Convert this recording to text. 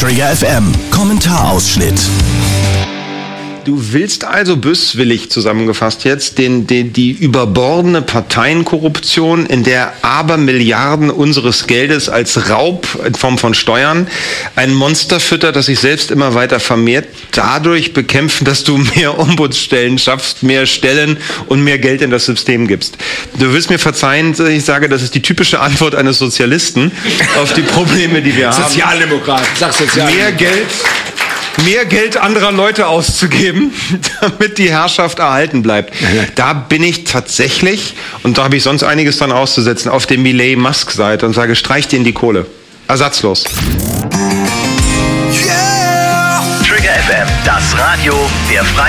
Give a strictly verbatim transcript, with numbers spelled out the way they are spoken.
Trigger F M Kommentarausschnitt. Du willst also böswillig zusammengefasst jetzt den, den, die überbordene Parteienkorruption, in der Abermilliarden unseres Geldes als Raub in Form von Steuern ein Monster füttert, das sich selbst immer weiter vermehrt, dadurch bekämpfen, dass du mehr Ombudsstellen schaffst, mehr Stellen und mehr Geld in das System gibst. Du wirst mir verzeihen, dass ich sage, das ist die typische Antwort eines Sozialisten auf die Probleme, die wir haben. Sozialdemokrat, sag Sozialdemokrat. Mehr Geld... mehr Geld anderer Leute auszugeben, damit die Herrschaft erhalten bleibt. Da bin ich tatsächlich, und da habe ich sonst einiges dran auszusetzen, auf der Milei-Musk-Seite und sage, streicht ihnen die Kohle. Ersatzlos. Yeah! Trigger F M, das Radio der Freien